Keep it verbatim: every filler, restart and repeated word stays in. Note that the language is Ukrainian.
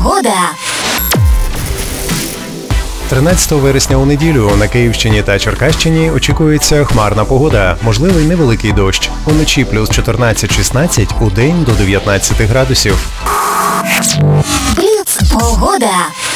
Погода. тринадцятого вересня у неділю на Київщині та Черкащині очікується хмарна погода, можливий невеликий дощ. Уночі плюс чотирнадцять-шістнадцять, удень до дев'ятнадцяти градусів. Бліц. Погода.